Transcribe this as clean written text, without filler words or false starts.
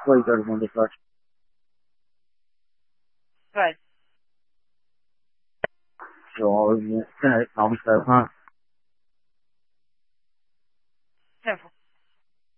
before you go to Monday first. Good. So, it's gonna always start, huh?